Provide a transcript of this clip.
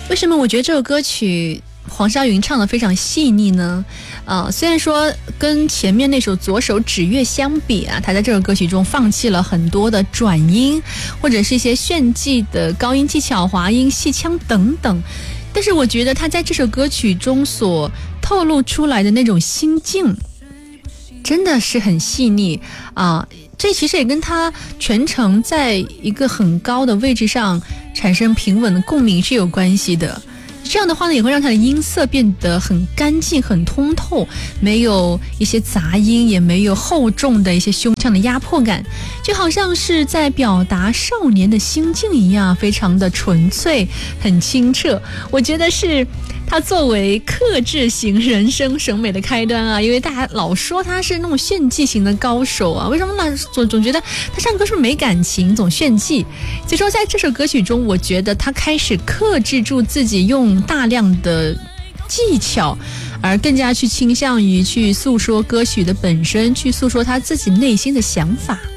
为什么我觉得这首歌曲黄莎云唱得非常细腻呢？虽然说跟前面那首左手指月相比啊，他在这首歌曲中放弃了很多的转音或者是一些炫技的高音技巧、滑音、戏腔等等，但是我觉得他在这首歌曲中所透露出来的那种心境真的是很细腻啊。这其实也跟他全程在一个很高的位置上产生平稳的共鸣是有关系的。这样的话呢，也会让他的音色变得很干净、很通透，没有一些杂音，也没有厚重的一些胸腔的压迫感，就好像是在表达少年的心境一样，非常的纯粹，很清澈。我觉得是他作为克制型人生审美的开端啊，因为大家老说他是那种炫技型的高手啊，为什么总觉得他唱歌是不是没感情，总炫技？所以说在这首歌曲中，我觉得他开始克制住自己，用大量的技巧，而更加去倾向于去诉说歌曲的本身，去诉说他自己内心的想法。